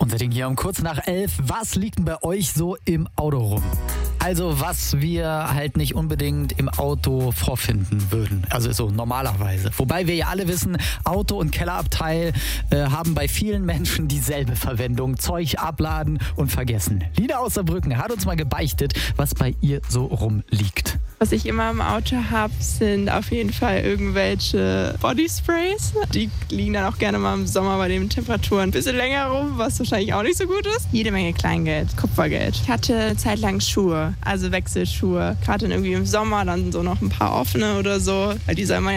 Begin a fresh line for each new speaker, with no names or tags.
Setting hier um kurz nach 11. Was liegt denn bei euch so im Auto rum? Also was wir halt nicht unbedingt im Auto vorfinden würden. Also so normalerweise. Wobei wir ja alle wissen, Auto und Kellerabteil haben bei vielen Menschen dieselbe Verwendung. Zeug abladen und vergessen. Lina aus Saarbrücken hat uns mal gebeichtet, was bei ihr so rumliegt.
Was ich immer im Auto habe, sind auf jeden Fall irgendwelche Bodysprays. Die liegen dann auch gerne mal im Sommer bei den Temperaturen ein bisschen länger rum, was wahrscheinlich auch nicht so gut ist. Jede Menge Kleingeld, Kupfergeld. Ich hatte eine Zeit lang Schuhe, also Wechselschuhe. Gerade dann irgendwie im Sommer dann so noch ein paar offene oder so. Weil die soll man ja